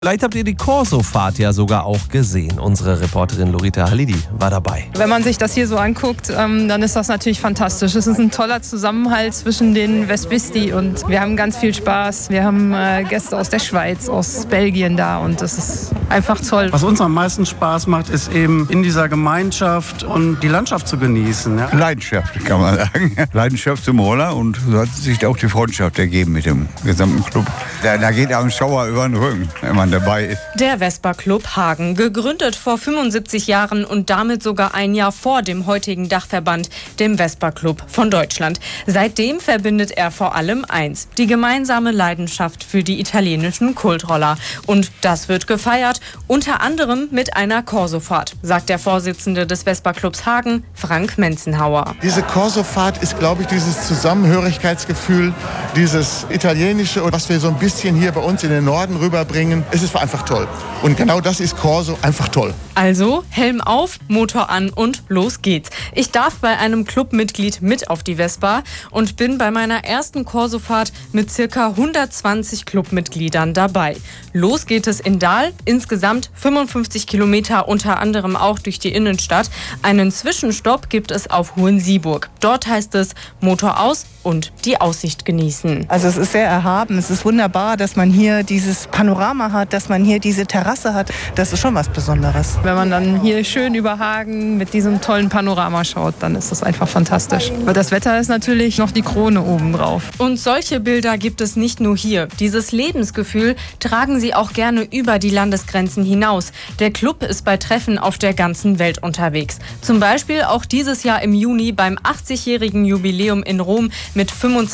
Vielleicht habt ihr die Corso-Fahrt ja sogar auch gesehen. Unsere Reporterin Lorita Halidi war dabei. Wenn man sich das hier so anguckt, dann ist das natürlich fantastisch. Es ist ein toller Zusammenhalt zwischen den Vespisti und wir haben ganz viel Spaß. Wir haben Gäste aus der Schweiz, aus Belgien da und das ist einfach toll. Was uns am meisten Spaß macht, ist eben in dieser Gemeinschaft und die Landschaft zu genießen. Ja? Leidenschaft, kann man sagen. Leidenschaft zum Roller und so hat sich auch die Freundschaft ergeben mit dem gesamten Club. Da geht einem Schauer über den Rücken, wenn man dabei ist. Der Vespa Club Hagen, gegründet vor 75 Jahren und damit sogar ein Jahr vor dem heutigen Dachverband, dem Vespa Club von Deutschland. Seitdem verbindet er vor allem eins: die gemeinsame Leidenschaft für die italienischen Kultroller. Und das wird gefeiert, unter anderem mit einer Corso-Fahrt, sagt der Vorsitzende des Vespa Clubs Hagen, Frank Menzenhauer. Diese Corso-Fahrt ist, glaube ich, dieses Zusammenhörigkeitsgefühl, dieses Italienische, was wir so ein bisschen hier bei uns in den Norden rüberbringen. Es ist einfach toll. Und genau das ist Corso, einfach toll. Also Helm auf, Motor an und los geht's. Ich darf bei einem Clubmitglied mit auf die Vespa und bin bei meiner ersten Corso-Fahrt mit ca. 120 Clubmitgliedern dabei. Los geht es in Dahl, insgesamt 55 Kilometer, unter anderem auch durch die Innenstadt. Einen Zwischenstopp gibt es auf Hohensieburg. Dort heißt es Motor aus und die Aussicht genießen. Also es ist sehr erhaben, es ist wunderbar, dass man hier dieses Panorama hat, dass man hier diese Terrasse hat. Das ist schon was Besonderes. Wenn man dann hier schön über Hagen mit diesem tollen Panorama schaut, dann ist das einfach fantastisch. Aber das Wetter ist natürlich noch die Krone obendrauf. Und solche Bilder gibt es nicht nur hier. Dieses Lebensgefühl tragen sie auch gerne über die Landesgrenzen hinaus. Der Club ist bei Treffen auf der ganzen Welt unterwegs. Zum Beispiel auch dieses Jahr im Juni beim 80-jährigen Jubiläum in Rom mit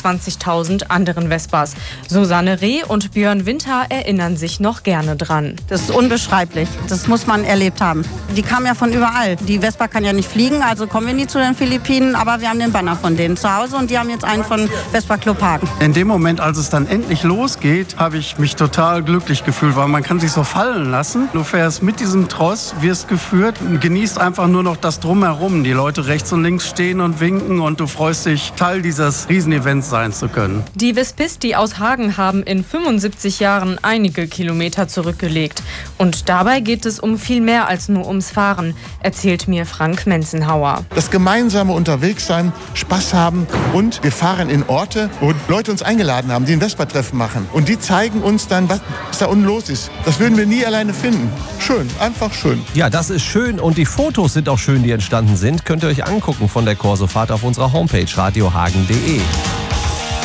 25.000 anderen Vespas. Susanne Reh und Björn Winter erinnern sich noch gerne dran. Das ist unbeschreiblich. Das muss man erlebt haben. Die kamen ja von überall. Die Vespa kann ja nicht fliegen, also kommen wir nie zu den Philippinen, aber wir haben den Banner von denen zu Hause und die haben jetzt einen von Vespa Club Hagen. In dem Moment, als es dann endlich losgeht, habe ich mich total glücklich gefühlt, weil man kann sich so fallen lassen. Du fährst mit diesem Tross, wirst geführt und genießt einfach nur noch das Drumherum. Die Leute rechts und links stehen und winken und du freust dich, Teil dieses Riesenevents sein zu können. Die Vespisti aus Hagen haben in 75 Jahren einige Kilometer zurückgelegt. Und dabei geht es um viel mehr als nur ums Fahren, erzählt mir Frank Menzenhauer. Das gemeinsame Unterwegssein, Spaß haben und wir fahren in Orte, wo Leute uns eingeladen haben, die ein Vespa-Treffen machen. Und die zeigen uns dann, was da unten los ist. Das würden wir nie alleine finden. Schön, einfach schön. Ja, das ist schön und die Fotos sind auch schön, die entstanden sind. Könnt ihr euch angucken von der Corso-Fahrt auf unserer Homepage radiohagen.de.